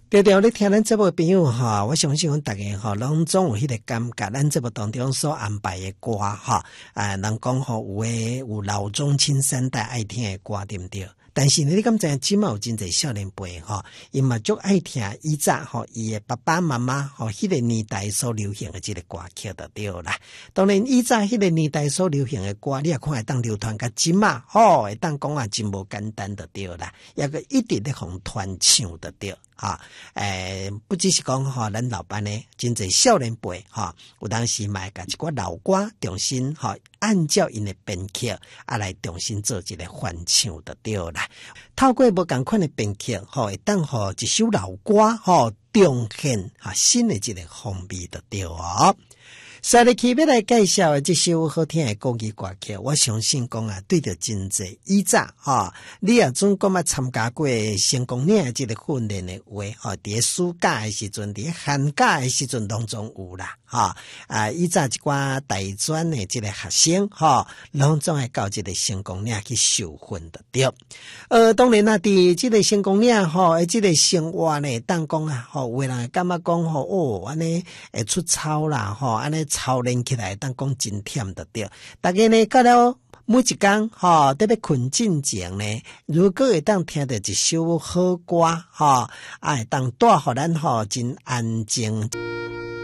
对对，你听咱这部朋友哈，我相信阮大家哈，拢总有迄个感觉，咱这部当中所安排的歌哈，人讲吼有老中青三代爱听的歌，对不对？但是呢，你敢知影即嘛有真侪少年辈吼，伊嘛足爱听以前吼伊的爸爸妈妈吼迄个年代所流行的即个歌曲就对啦。当然以前迄个年代所流行的歌，你也看会当流传甲即嘛，吼会当讲真无简单就对啦，也个一直咧互传唱就对。不只是讲吼，咱老班呢，真侪少年辈哈，有当时嘛甲一寡老歌重新哈，按照因的编曲来重新做一个翻唱就对啦。透过无共款的编曲，会当互一首老歌重现新的一个风味就对哦。下日起要来介绍的这首好听的国语歌曲，我相信讲对着真济以前你也总讲参加过成功岭的这个训练的话伫暑假的时阵，伫寒假的时阵当中有啦以前一寡大专的这个学生拢总会到这个成功岭去受训的对。当然伫这个成功岭这个生活呢，当讲有的人感觉讲安尼会出操啦安尼操练起来当讲真忝的对。大家呢到了每一天特别困进前呢，如果会当听到一首好歌会当带互咱真安静。